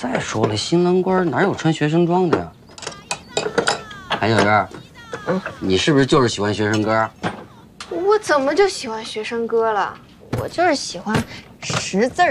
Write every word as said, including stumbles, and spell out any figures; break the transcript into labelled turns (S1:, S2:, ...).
S1: 再说了，新郎官哪有穿学生装的呀？哎，小娟，嗯，你是不是就是喜欢学生歌？
S2: 我怎么就喜欢学生歌了？我就是喜欢识字儿。